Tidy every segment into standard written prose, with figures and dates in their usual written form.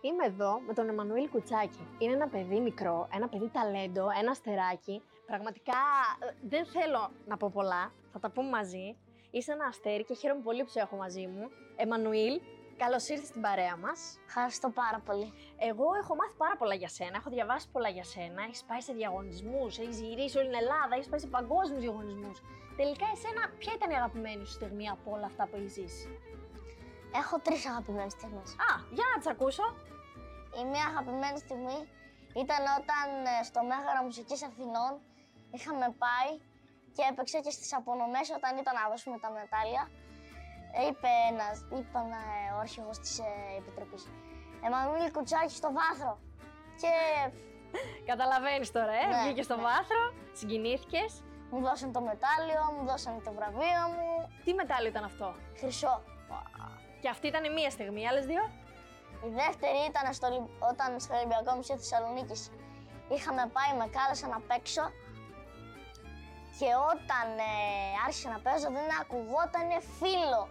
Είμαι εδώ με τον Εμμανουήλ Κουτσάκη. Είναι ένα παιδί μικρό, ένα παιδί ταλέντο, ένα αστεράκι. Πραγματικά δεν θέλω να πω πολλά, θα τα πούμε μαζί. Είσαι ένα αστέρι και χαίρομαι πολύ που σε έχω μαζί μου. Εμμανουήλ, καλώς ήρθες στην παρέα μας. Ευχαριστώ πάρα πολύ. Εγώ έχω μάθει πάρα πολλά για σένα, έχω διαβάσει πολλά για σένα. Έχεις πάει σε διαγωνισμούς, έχεις γυρίσει όλη την Ελλάδα, έχεις πάει σε παγκόσμιους διαγωνισμούς. Τελικά, εσένα, ποια ήταν η αγαπημένη σου στιγμή από όλα αυτά που έχεις ζήσει? Έχω 3 αγαπημένες στιγμές. Α, για να τις ακούσω. Η μία αγαπημένη στιγμή ήταν όταν στο Μέγαρο Μουσικής Αθηνών είχαμε πάει και έπαιξε και στις απονομές όταν ήταν να δώσουμε τα μετάλλια. Είπαν ο αρχηγός της Επιτροπής, Εμμανουήλ Κουτσάκη στο βάθρο. Και Καταλαβαίνεις τώρα, Ναι, βγήκες στο ναι. βάθρο, συγκινήθηκες. μου δώσαν το μετάλλιο, μου δώσαν το βραβείο μου. Τι μετάλλιο ήταν αυτό? Χρυσό. Και αυτή ήταν η μία στιγμή, οι άλλες δύο? Η δεύτερη ήταν όταν στο Ολυμπιακό Μουσείο Θεσσαλονίκης είχαμε πάει, με κάλεσαν να παίξω και όταν άρχισα να παίζω δεν ακουγότανε φίλο.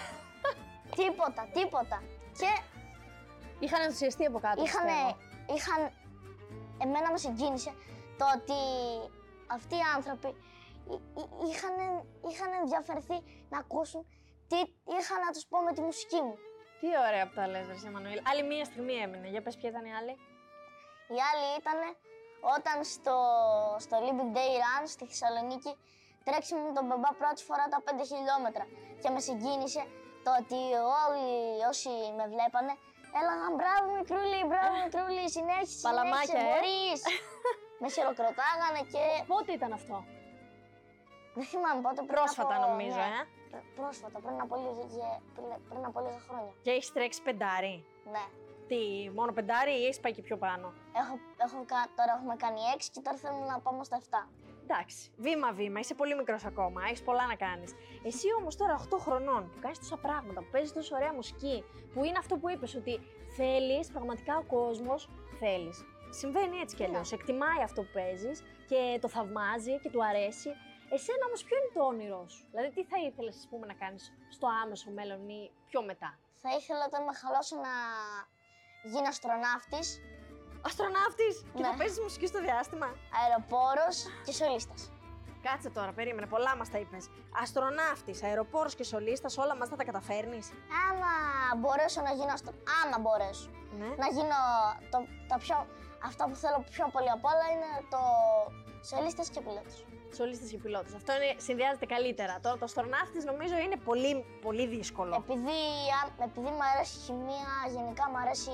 Τίποτα. Και Είχαν ενθουσιαστεί από κάτω. πιστεύω. εμένα με συγκίνησε το ότι αυτοί οι άνθρωποι είχαν ενδιαφερθεί να ακούσουν τι είχα να τους πω με τη μουσική μου. Τι ωραία που τα λες, ρε Εμμανουήλ. Άλλη μία στιγμή έμεινε. Για πες, ποια ήταν η άλλη? Η άλλη ήταν όταν στο Olympic Day Run στη Θεσσαλονίκη τρέξαμε με τον μπαμπά πρώτη φορά τα 5 χιλιόμετρα και με συγκίνησε το ότι όλοι όσοι με βλέπανε έλεγαν μπράβο μικρούλη, συνέχισε, Παλαμάκια, μπορείς. Με χειροκροτάγανε και Πότε ήταν αυτό? δεν θυμάμαι πότε. Πρόσφατα, νομίζω, Πρόσφατα, πριν από λίγα χρόνια. Και έχεις τρέξει πεντάρι. Ναι. Τι, μόνο πεντάρι ή έχεις πάει και πιο πάνω? Τώρα έχουμε κάνει 6 και τώρα θέλουμε να πάμε στα 7. Εντάξει, βήμα-βήμα, είσαι πολύ μικρός ακόμα, έχεις πολλά να κάνεις. Εσύ όμως τώρα 8 χρονών που κάνεις τόσα πράγματα, που παίζεις τόσο ωραία μουσική, που είναι αυτό που είπες, ότι θέλεις, πραγματικά ο κόσμος θέλεις. Συμβαίνει έτσι κι αλλιώς. Εκτιμάει αυτό που παίζεις και το θαυμάζει και του αρέσει. Εσένα όμως ποιο είναι το όνειρό σου? Δηλαδή, τι θα ήθελες, ας πούμε, να κάνεις στο άμεσο μέλλον ή πιο μετά? Θα ήθελα όταν μεγαλώσω να γίνω αστροναύτης, Αστροναύτης! Και Ναι. θα παίζεις μουσική στο διάστημα. αεροπόρος και σολίστας. Κάτσε τώρα, περίμενε, πολλά μας τα είπες. Αστροναύτης, αεροπόρος και σολίστας, όλα μας θα τα καταφέρνεις? Άμα μπορέσω να γίνω άμα μπορέσω Ναι. να γίνω αυτό που θέλω πιο πολύ απ' όλα είναι το σολίστας και πιλότος. Σολίστας και πιλότος. Αυτό συνδυάζεται καλύτερα. Τώρα το αστροναύτης νομίζω είναι πολύ, πολύ δύσκολο. Επειδή μου αρέσει η χημεία, γενικά μου αρέσει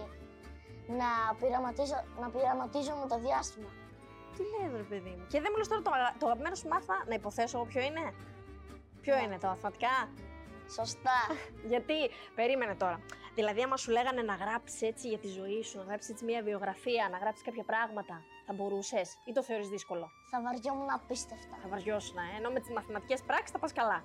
να πειραματίζω με το διάστημα. Τι λέει, ρε παιδί μου. Και δεν μου λες τώρα το αγαπημένο σου μάθημα, να υποθέσω εγώ ποιο είναι. Ποιο είναι, τα μαθηματικά? Σωστά. Γιατί, περίμενε τώρα. Δηλαδή, άμα σου λέγανε να γράψεις έτσι για τη ζωή σου, να γράψεις έτσι μια βιογραφία, να γράψεις κάποια πράγματα, θα μπορούσες ή το θεωρείς δύσκολο? Θα βαριόμουν απίστευτα. Θα βαριώσουν, ενώ με τις μαθηματικές πράξεις θα πας καλά.